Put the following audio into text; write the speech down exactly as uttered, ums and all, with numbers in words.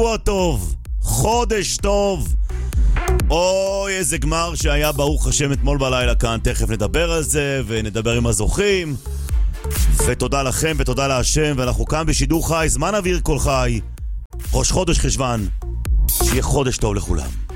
שבוע טוב, חודש טוב. אוי, איזה גמר שהיה ברוך השם אתמול בלילה כאן. תכף נדבר על זה ונדבר עם הזוכים. ותודה לכם ותודה להשם. ואנחנו כאן בשידור חי, זמן אוויר כל חי, ראש חודש חשבן. שיהיה חודש טוב לכולם.